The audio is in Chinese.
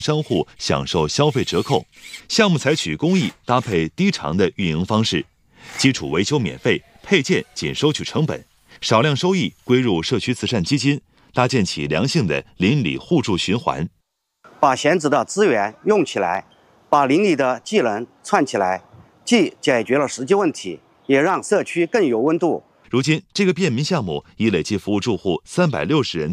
商户享受消费折扣。项目采取公益搭配低偿的运营方式，基础维修免费，配件仅收取成本，少量收益归入社区慈善基金，搭建起良性的邻里互助循环。 把闲置的资源用起来，把邻里的技能串起来，既解决了实际问题，也让社区更有温度。 如今，这个便民项目已累计服务住户360人。